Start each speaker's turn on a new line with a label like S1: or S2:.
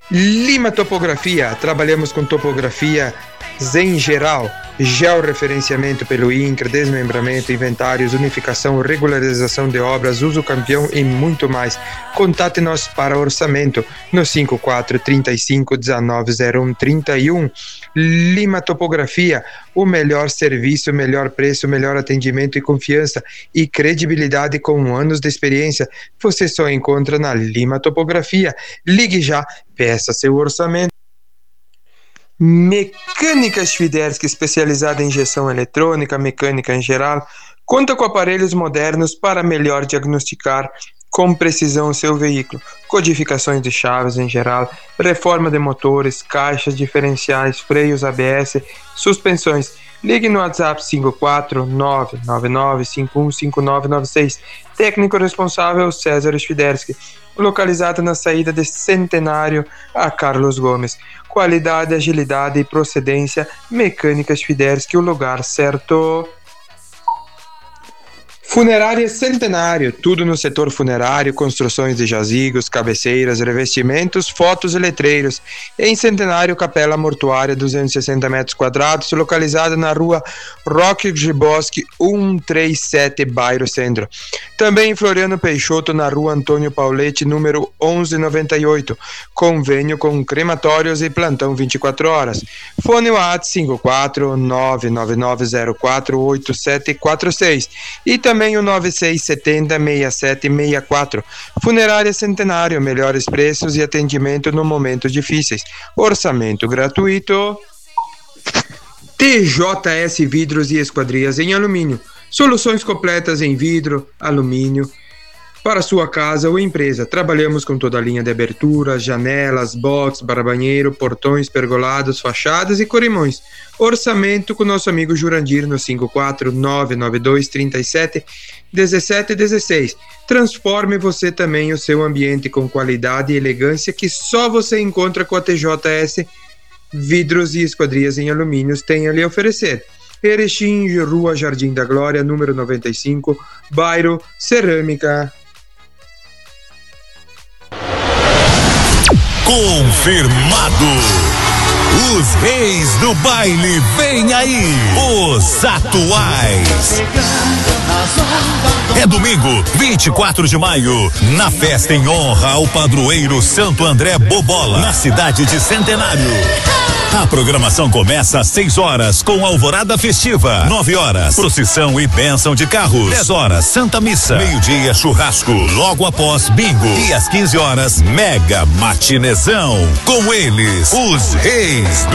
S1: Lima Topografia, trabalhamos com topografias em geral, georreferenciamento pelo INCRA, desmembramento, inventários, unificação, regularização de obras, uso campeão e muito mais. Contate-nos para orçamento no 54 35 19 01 31. Lima Topografia, o melhor serviço, melhor preço, melhor atendimento e confiança e credibilidade com anos de experiência. Você só encontra na Lima Topografia. Ligue já, peça seu orçamento. Mecânica Świderski, especializada em injeção eletrônica, mecânica em geral, conta com aparelhos modernos para melhor diagnosticar com precisão o seu veículo, codificações de chaves em geral, reforma de motores, caixas diferenciais, freios ABS, suspensões. Ligue no WhatsApp 54999515996. Técnico responsável César Świderski. Localizado na saída de Centenário a Carlos Gomes. Qualidade, agilidade e procedência. Mecânica Świderski, o lugar certo. Funerária Centenário, tudo no setor funerário, construções de jazigos, cabeceiras, revestimentos, fotos e letreiros. Em Centenário, capela mortuária, 260 metros quadrados, localizada na rua Roque de Bosque, 137, bairro Centro. Também em Floriano Peixoto, na rua Antônio Pauletti, número 1198. Convênio com crematórios e plantão 24 horas. Fone WhatsApp 54 999048746 e também o 96706764. Funerária Centenário, melhores preços e atendimento no momentos difíceis. Orçamento gratuito. TJS Vidros e Esquadrias em Alumínio. Soluções completas em vidro, alumínio, para sua casa ou empresa. Trabalhamos com toda a linha de aberturas, janelas, box, barra-banheiro, portões, pergolados, fachadas e corrimões. Orçamento com nosso amigo Jurandir no 54992371716. Transforme você também o seu ambiente com qualidade e elegância que só você encontra com a TJS Vidros e Esquadrias em Alumínios tem a lhe oferecer. Erechim, Rua Jardim da Glória, número 95, bairro Cerâmica.
S2: Confirmado! Os reis do baile vêm aí, os atuais. É domingo, 24 de maio, na festa em honra ao padroeiro Santo André Bobola, na cidade de Centenário. A programação começa às 6 horas com alvorada festiva, 9 horas procissão e bênção de carros, 10 horas Santa Missa, meio-dia churrasco, logo após bingo e às 15 horas mega matinezão. Com eles, os reis